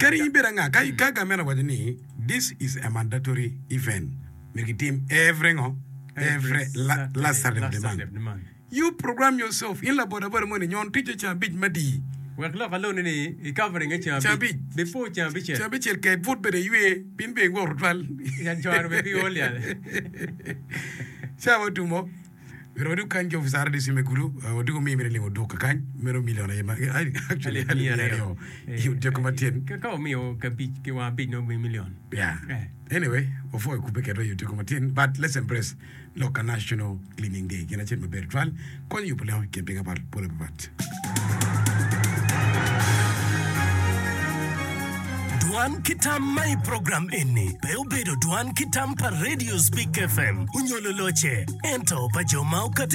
Kari ibiranga kai mena wajini. This is a mandatory event. Make team every last Saturday of the month. You program yourself in la boda money. Yon teacher chambi madi. Well, love alone in covering a chambi before chambi. Chambi can vote by the UA. Been being world well. Enjoy maybe all ya. Shawa tumo. Pero du kan jof sar de sime guru o du mi mere le do kan mero million actually you de ko matien ka mi o ka bi ke wa bi no million yeah anyway before ku be ke do you de ko matien but let's embrace local national cleaning day kena chet me virtual kon you pole ke pinga par pole bat Duan Kitam my program inni. Beobedo Duan Kitam pa Radio Speak FM. Unyolo loche. Ento pa jomau